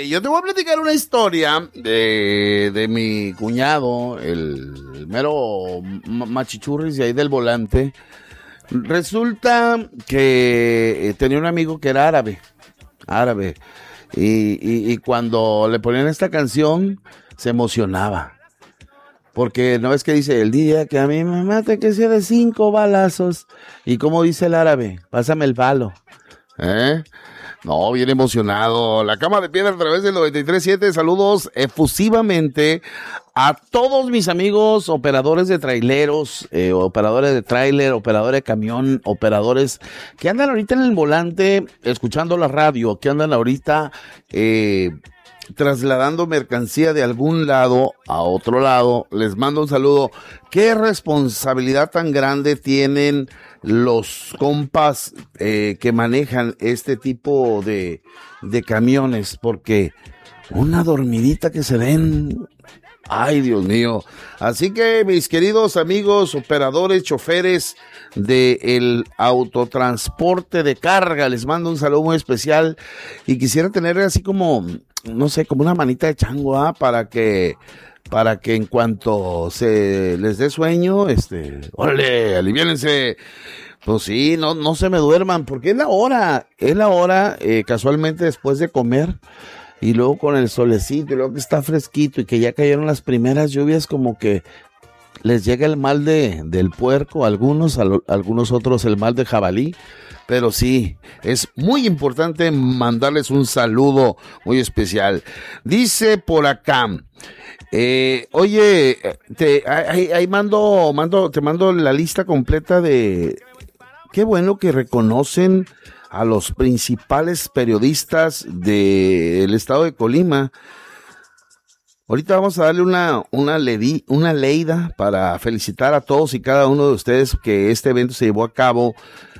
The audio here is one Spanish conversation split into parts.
Yo te voy a platicar una historia de mi cuñado, el mero machichurris de ahí del volante. Resulta que tenía un amigo que era árabe. Y cuando le ponían esta canción, se emocionaba. Porque no es que dice, el día que a mí me mate que sea de 5 balazos. Y como dice el árabe, pásame el palo. No, bien emocionado. La Cama de Piedra a través del 93.7. Saludos efusivamente a todos mis amigos operadores de traileros, operadores de tráiler, operadores de camión, operadores que andan ahorita en el volante escuchando la radio, que andan ahorita trasladando mercancía de algún lado a otro lado. Les mando un saludo. Qué responsabilidad tan grande tienen los compas que manejan este tipo de camiones, porque una dormidita que se den, ay Dios mío. Así que mis queridos amigos operadores, choferes del autotransporte de carga, les mando un saludo muy especial y quisiera tener así como, no sé, como una manita de chango, para que en cuanto se les dé sueño, órale, aliviánense. Pues sí, no se me duerman, porque es la hora, casualmente después de comer, y luego con el solecito, y luego que está fresquito, y que ya cayeron las primeras lluvias, como que les llega el mal del puerco, algunos otros el mal de jabalí. Pero sí, es muy importante mandarles un saludo muy especial. Dice por acá, oye, te mando la lista completa de... Qué bueno que reconocen a los principales periodistas del estado de Colima. Ahorita vamos a darle una leída para felicitar a todos y cada uno de ustedes que este evento se llevó a cabo.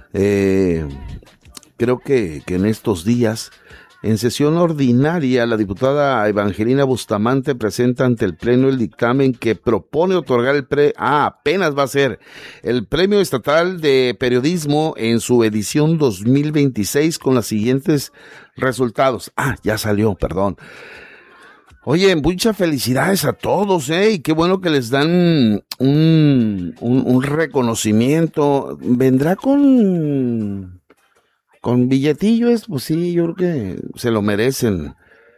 Creo que en estos días, en sesión ordinaria, la diputada Evangelina Bustamante presenta ante el Pleno el dictamen que propone otorgar apenas va a ser el Premio Estatal de Periodismo en su edición 2026 con los siguientes resultados. Ya salió, perdón. Oye, muchas felicidades a todos, y qué bueno que les dan un reconocimiento. ¿Vendrá con billetillo? Pues sí, yo creo que se lo merecen.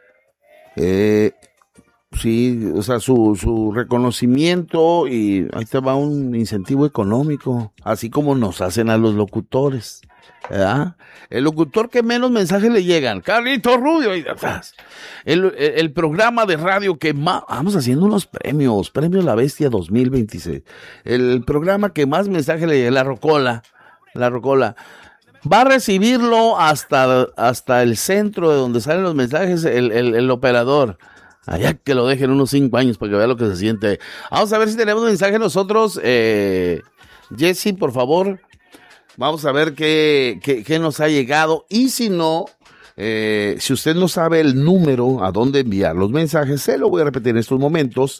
Sí, o sea, su reconocimiento, y ahí te va un incentivo económico, así como nos hacen a los locutores, ¿verdad? El locutor que menos mensajes le llegan, Carlito Rubio, el programa de radio que más, vamos haciendo unos premios La Bestia 2026, el programa que más mensajes le llega, La Rocola, va a recibirlo hasta el centro de donde salen los mensajes, el operador. Allá que lo dejen unos 5 años para que vea lo que se siente. Vamos a ver si tenemos un mensaje nosotros. Jessy, por favor. Vamos a ver qué nos ha llegado. Y si no, si usted no sabe el número a dónde enviar los mensajes, se lo voy a repetir en estos momentos.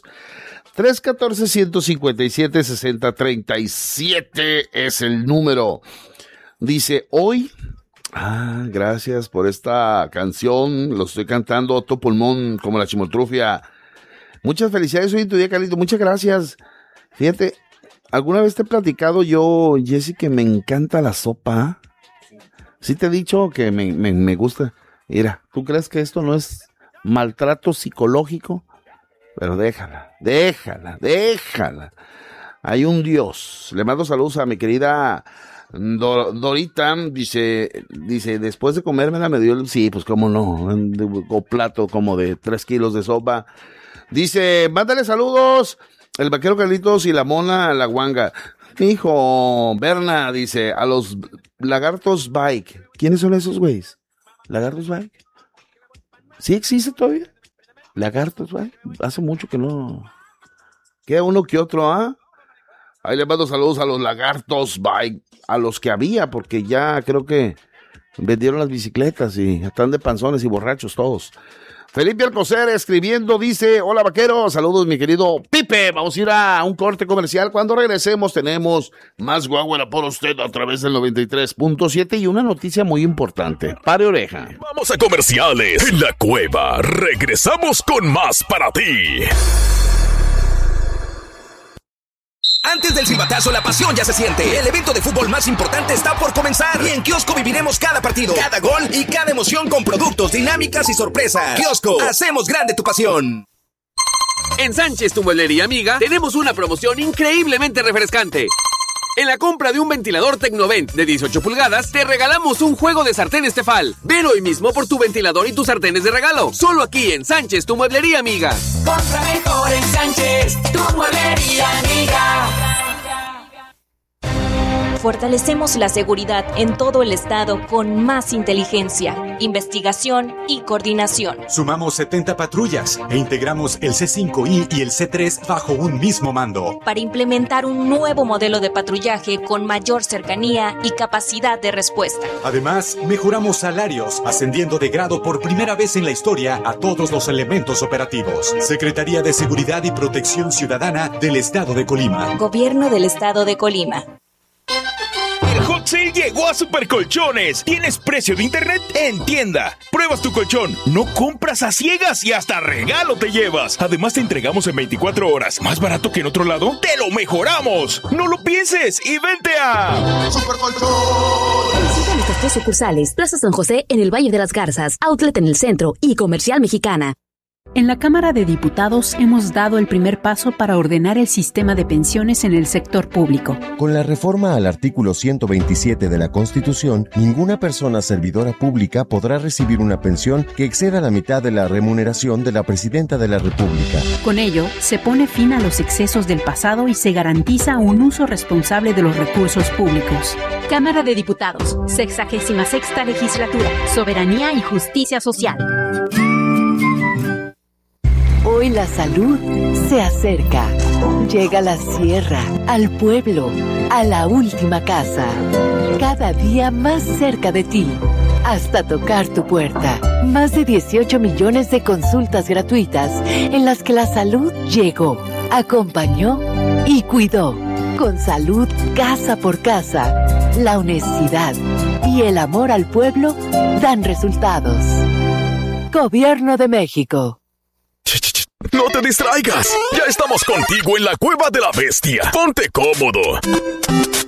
314-157-6037 es el número. Dice, hoy... gracias por esta canción, lo estoy cantando Otto Pulmón como la chimotrufia. Muchas felicidades hoy en tu día, Carlito, muchas gracias. Fíjate, ¿alguna vez te he platicado yo, Jessy, que me encanta la sopa? Sí te he dicho que me gusta. Mira, ¿tú crees que esto no es maltrato psicológico? Pero déjala. Hay un Dios. Le mando saludos a mi querida... Dorita dice, después de comérmela me dio sí, pues cómo no, un plato como de 3 kilos de sopa. Dice, mándale saludos, el vaquero Carlitos y la mona, la guanga. Mi hijo, Berna, dice, a los Lagartos Bike. ¿Quiénes son esos güeyes? ¿Lagartos Bike? ¿Sí existe todavía? ¿Lagartos Bike? Hace mucho que no. Queda uno que otro, Ahí le mando saludos a los Lagartos Bike, a los que había, porque ya creo que vendieron las bicicletas y están de panzones y borrachos todos. Felipe Alcocer escribiendo, dice, hola vaquero, saludos mi querido Pipe, vamos a ir a un corte comercial. Cuando regresemos tenemos más Guaguara por usted a través del 93.7 y una noticia muy importante. Pare oreja. Vamos a comerciales en la cueva. Regresamos con más para ti. Antes del silbatazo, la pasión ya se siente. El evento de fútbol más importante está por comenzar. Y en Kiosco viviremos cada partido, cada gol y cada emoción con productos, dinámicas y sorpresas. Kiosco, hacemos grande tu pasión. En Sánchez, tu mueblería amiga, tenemos una promoción increíblemente refrescante. En la compra de un ventilador Tecnovent de 18 pulgadas, te regalamos un juego de sartenes Tefal. Ven hoy mismo por tu ventilador y tus sartenes de regalo. Solo aquí en Sánchez, tu mueblería amiga. Compra mejor en Sánchez, tu mueblería amiga. Fortalecemos la seguridad en todo el estado con más inteligencia, investigación y coordinación. Sumamos 70 patrullas e integramos el C5I y el C3 bajo un mismo mando. Para implementar un nuevo modelo de patrullaje con mayor cercanía y capacidad de respuesta. Además, mejoramos salarios, ascendiendo de grado por primera vez en la historia a todos los elementos operativos. Secretaría de Seguridad y Protección Ciudadana del Estado de Colima. Gobierno del Estado de Colima. El Hot Sale llegó a Supercolchones. ¿Tienes precio de internet? En tienda. Pruebas tu colchón, no compras a ciegas y hasta regalo te llevas. Además te entregamos en 24 horas. ¿Más barato que en otro lado? ¡Te lo mejoramos! No lo pienses y vente a Supercolchón. Visita nuestras 3 sucursales: Plaza San José en el Valle de las Garzas, Outlet en el centro y Comercial Mexicana. En la Cámara de Diputados hemos dado el primer paso para ordenar el sistema de pensiones en el sector público. Con la reforma al artículo 127 de la Constitución, ninguna persona servidora pública podrá recibir una pensión que exceda la mitad de la remuneración de la Presidenta de la República. Con ello, se pone fin a los excesos del pasado y se garantiza un uso responsable de los recursos públicos. Cámara de Diputados, 66ª Legislatura, Soberanía y Justicia Social. Hoy la salud se acerca. Llega a la sierra, al pueblo, a la última casa. Cada día más cerca de ti, hasta tocar tu puerta. Más de 18 millones de consultas gratuitas en las que la salud llegó, acompañó y cuidó. Con salud casa por casa, la honestidad y el amor al pueblo dan resultados. Gobierno de México. ¡No te distraigas! ¡Ya estamos contigo en la Cueva de la Bestia! ¡Ponte cómodo!